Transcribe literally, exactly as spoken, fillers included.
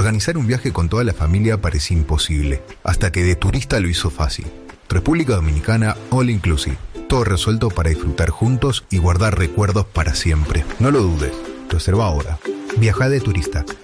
Organizar un viaje con toda la familia parecía imposible, hasta que De Turista lo hizo fácil. República Dominicana All Inclusive. Todo resuelto para disfrutar juntos y guardar recuerdos para siempre. No lo dudes. Reserva ahora. Viaja de Turista.